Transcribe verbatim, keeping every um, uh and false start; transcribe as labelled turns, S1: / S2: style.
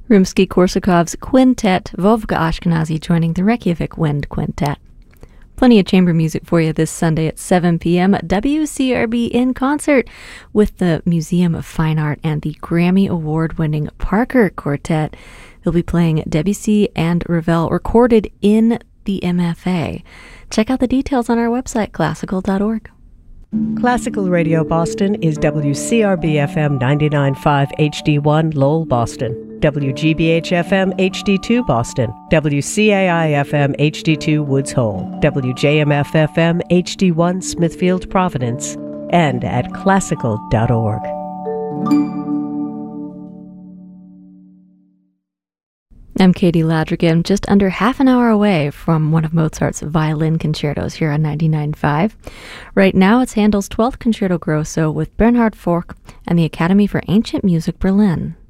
S1: Rimsky-Korsakov's quintet, Vovka Ashkenazy joining the Reykjavik Wind Quintet. Plenty of chamber music for you this Sunday at seven p.m. W C R B in concert with the Museum of Fine Art and the Grammy Award-winning Parker Quartet. They'll be playing Debussy and Ravel recorded in the M F A. Check out the details on our website, classical dot org.
S2: Classical Radio Boston is W C R B F M ninety-nine point five H D one Lowell, Boston, W G B H F M H D two Boston, W C A I F M H D two Woods Hole, W J M F F M H D one Smithfield, Providence, and at classical dot org.
S1: I'm Katie Ladrigan, just under half an hour away from one of Mozart's violin concertos here on ninety-nine point five. Right now it's Handel's twelfth Concerto Grosso with Bernhard Forck and the Academy for Ancient Music Berlin.